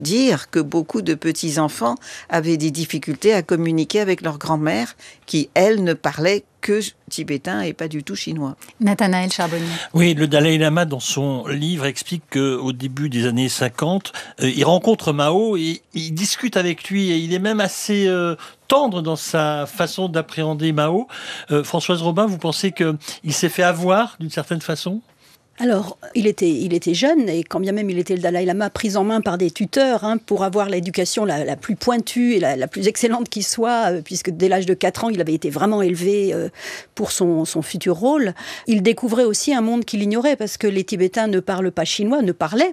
dire que beaucoup de petits-enfants avaient des difficultés à communiquer avec leur grand-mère, qui, elle, ne parlait que tibétain et pas du tout chinois. Nathanaël Charbonnier. Oui, le Dalai Lama, dans son livre, explique qu'au début des années 50, il rencontre Mao et il discute avec lui et il est même assez tendre dans sa façon d'appréhender Mao. Françoise Robin, vous pensez qu'il s'est fait avoir d'une certaine façon ? Alors, il était jeune, et quand bien même il était le Dalai Lama, pris en main par des tuteurs, pour avoir l'éducation la plus pointue et la plus excellente qui soit, puisque dès l'âge de 4 ans, il avait été vraiment élevé pour son futur rôle. Il découvrait aussi un monde qu'il ignorait, parce que les Tibétains ne parlaient pas chinois.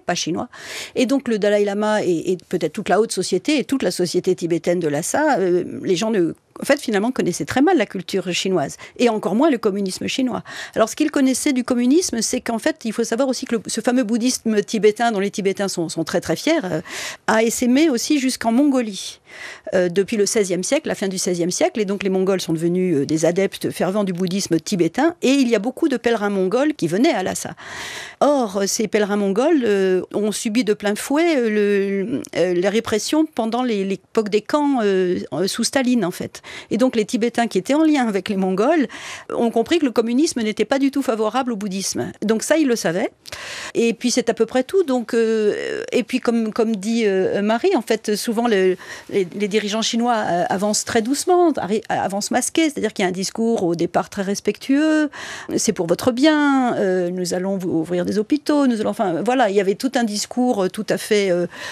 Et donc le Dalai Lama et peut-être toute la haute société, et toute la société tibétaine de Lhasa, les gens finalement, connaissaient très mal la culture chinoise, et encore moins le communisme chinois. Alors, ce qu'ils connaissaient du communisme, c'est qu'en fait, il faut savoir aussi que ce fameux bouddhisme tibétain, dont les Tibétains sont très très fiers, a essaimé aussi jusqu'en Mongolie. Depuis le XVIe siècle, la fin du XVIe siècle, et donc les Mongols sont devenus des adeptes fervents du bouddhisme tibétain, et il y a beaucoup de pèlerins mongols qui venaient à Lhasa. Or, ces pèlerins mongols ont subi de plein fouet la répression pendant l'époque des camps sous Staline, en fait. Et donc les Tibétains qui étaient en lien avec les Mongols ont compris que le communisme n'était pas du tout favorable au bouddhisme. Donc ça, ils le savaient. Et puis c'est à peu près tout. Donc, et puis comme dit Marie, en fait, souvent les dirigeants chinois avancent très doucement, avancent masqués, c'est-à-dire qu'il y a un discours au départ très respectueux, c'est pour votre bien, nous allons vous ouvrir des hôpitaux, voilà, il y avait tout un discours tout à fait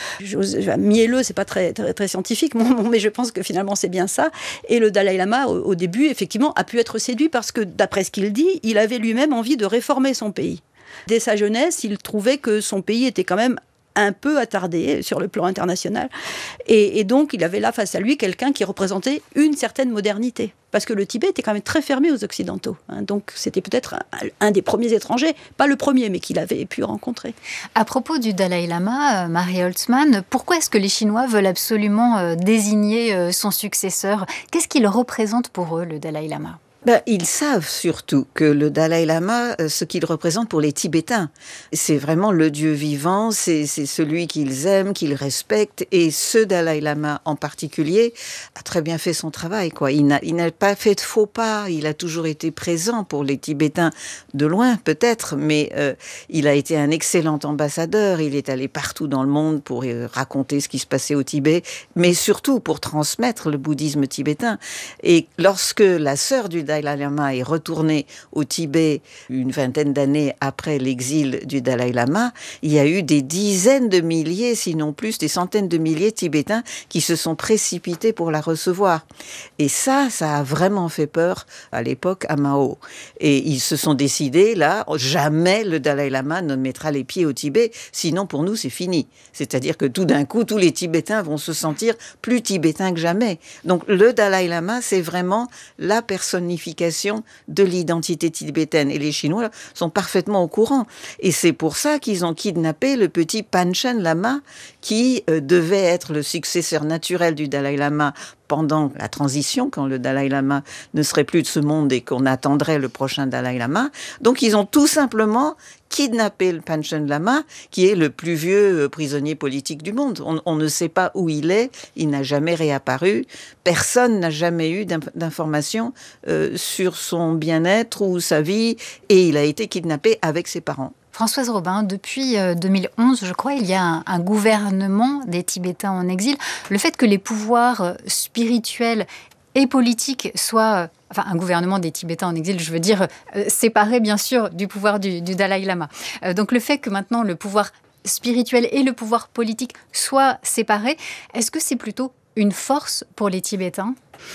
mielleux, c'est pas très, très, très scientifique, mais je pense que finalement c'est bien ça. Et le Dalai Lama, au début, effectivement, a pu être séduit parce que, d'après ce qu'il dit, il avait lui-même envie de réformer son pays. Dès sa jeunesse, il trouvait que son pays était quand même un peu attardé sur le plan international. Et donc, il avait là face à lui quelqu'un qui représentait une certaine modernité. Parce que le Tibet était quand même très fermé aux Occidentaux. Donc, c'était peut-être un des premiers étrangers, pas le premier, mais qu'il avait pu rencontrer. À propos du Dalai Lama, Marie Holtzmann, pourquoi est-ce que les Chinois veulent absolument désigner son successeur ? Qu'est-ce qu'il représente pour eux, le Dalai Lama ? Ils savent surtout que le Dalai Lama, ce qu'il représente pour les Tibétains, c'est vraiment le Dieu vivant, c'est celui qu'ils aiment, qu'ils respectent, et ce Dalai Lama en particulier a très bien fait son travail, quoi. Il n'a pas fait de faux pas, il a toujours été présent pour les Tibétains, de loin peut-être, mais il a été un excellent ambassadeur, il est allé partout dans le monde pour raconter ce qui se passait au Tibet, mais surtout pour transmettre le bouddhisme tibétain. Et lorsque la sœur du Dalai Lama est retourné au Tibet une vingtaine d'années après l'exil du Dalai Lama, il y a eu des dizaines de milliers, sinon plus, des centaines de milliers de Tibétains qui se sont précipités pour la recevoir. Et ça a vraiment fait peur à l'époque à Mao. Et ils se sont décidés, là, jamais le Dalai Lama ne mettra les pieds au Tibet, sinon pour nous c'est fini. C'est-à-dire que tout d'un coup, tous les Tibétains vont se sentir plus tibétains que jamais. Donc le Dalai Lama, c'est vraiment la personnification de l'identité tibétaine. Et les Chinois sont parfaitement au courant. Et c'est pour ça qu'ils ont kidnappé le petit Panchen Lama qui devait être le successeur naturel du Dalai Lama pendant la transition, quand le Dalai Lama ne serait plus de ce monde et qu'on attendrait le prochain Dalai Lama. Donc ils ont tout simplement kidnappé le Panchen Lama, qui est le plus vieux prisonnier politique du monde. On ne sait pas où il est, il n'a jamais réapparu, personne n'a jamais eu d'informations sur son bien-être ou sa vie, et il a été kidnappé avec ses parents. Françoise Robin, depuis 2011, je crois, il y a un gouvernement des Tibétains en exil. Le fait que les pouvoirs spirituels et politiques soient... Enfin, un gouvernement des Tibétains en exil, je veux dire, séparé, bien sûr, du pouvoir du Dalai Lama. Donc, le fait que maintenant, le pouvoir spirituel et le pouvoir politique soient séparés, est-ce que c'est plutôt une force pour les Tibétains ?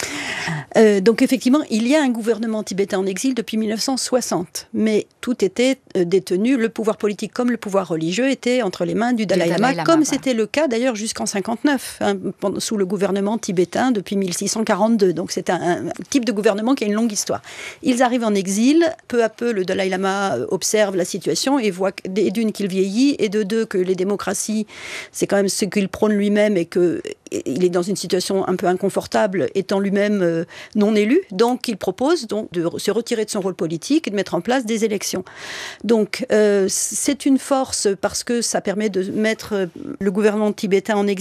Donc effectivement, il y a un gouvernement tibétain en exil depuis 1960, mais tout était détenu, le pouvoir politique comme le pouvoir religieux était entre les mains du Dalai Lama, comme c'était le cas d'ailleurs jusqu'en 59, sous le gouvernement tibétain depuis 1642. Donc c'est un type de gouvernement qui a une longue histoire. Ils arrivent en exil, peu à peu le Dalai Lama observe la situation et voit d'une qu'il vieillit et de deux que les démocraties, c'est quand même ce qu'il prône lui-même et qu'il est dans une situation un peu inconfortable étant étant lui-même non élu. Donc il propose donc de se retirer de son rôle politique et de mettre en place des élections. Donc c'est une force parce que ça permet de mettre le gouvernement tibétain en exil